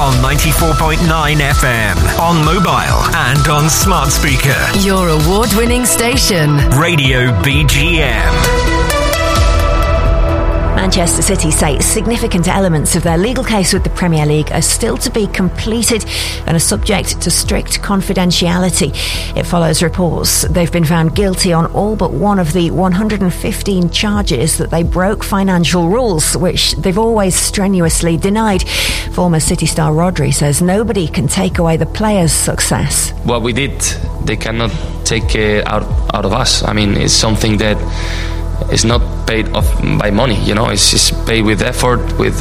on 94.9 FM, on mobile and on smart speaker. Your award-winning station. Radio BGM. Manchester City say significant elements of their legal case with the Premier League are still to be completed and are subject to strict confidentiality. It follows reports they've been found guilty on all but one of the 115 charges that they broke financial rules, which they've always strenuously denied. Former City star Rodri says nobody can take away the players' success. What we did, they cannot take it out of us. I mean, it's something that is not paid off by money, you know. It's just paid with effort, with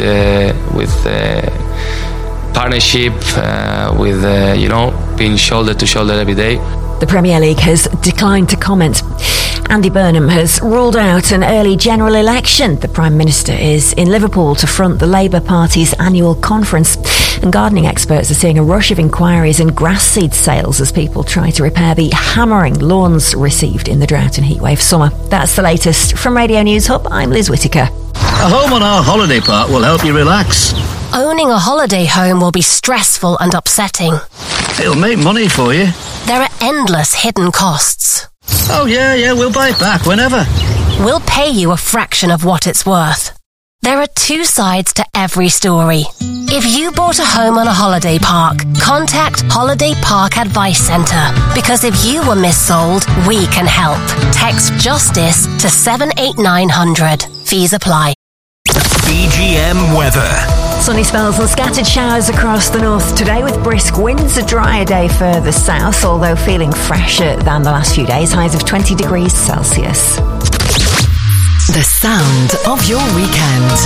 partnership, with being shoulder to shoulder every day. The Premier League has declined to comment. Andy Burnham has ruled out an early general election. The Prime Minister is in Liverpool to front the Labour Party's annual conference. And gardening experts are seeing a rush of inquiries and grass seed sales as people try to repair the hammering lawns received in the drought and heatwave summer. That's the latest from Radio News Hub. I'm Liz Whittaker. A home on our holiday park will help you relax. Owning a holiday home will be stressful and upsetting. It'll make money for you. There are endless hidden costs. Oh, yeah, we'll buy it back whenever. We'll pay you a fraction of what it's worth. There are two sides to every story. If you bought a home on a holiday park, contact Holiday Park Advice Centre. Because if you were missold, we can help. Text JUSTICE to 78900. Fees apply. BGM weather. Sunny spells and scattered showers across the north today with brisk winds. A drier day further south, although feeling fresher than the last few days. Highs of 20 degrees Celsius. The sound of your weekend.